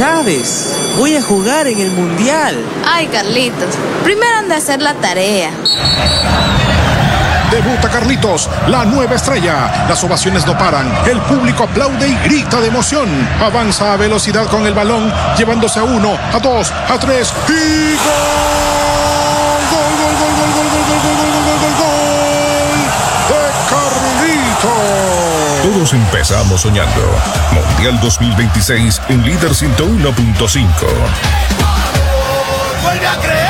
¿Sabes? Voy a jugar en el Mundial. Ay, Carlitos, primero han de hacer la tarea. Debuta Carlitos, la nueva estrella. Las ovaciones no paran. El público aplaude y grita de emoción. Avanza a velocidad con el balón, llevándose a 1, a 2, a 3 y ¡gol! ¡Gol, gol, gol, gol, gol, gol, gol, gol, gol, gol, gol! ¡De Carlitos! Todos empezamos soñando. Mundial 2026 en Líder 101.5. ¡Vuelve a creer!